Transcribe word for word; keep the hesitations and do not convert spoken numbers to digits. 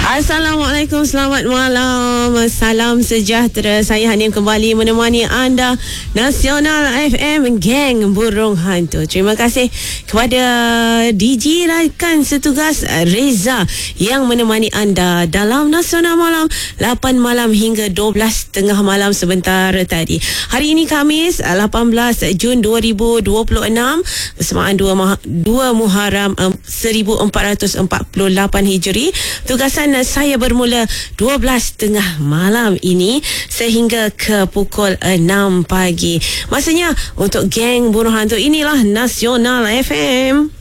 Assalamualaikum, selamat malam. Salam sejahtera. Saya Hanim kembali menemani anda Nasional F M, geng burung hantu. Terima kasih kepada D J rakan setugas Reza yang menemani anda dalam Nasional Malam lapan malam hingga dua belas tengah malam sebentar tadi. Hari ini Khamis lapan belas Jun dua ribu dua puluh enam bersamaan dua Muharram seribu empat ratus empat puluh lapan Hijri. Tugasan saya bermula dua belas tengah malam ini sehingga ke pukul enam pagi. Masanya untuk geng burung hantu. Inilah Nasional F M.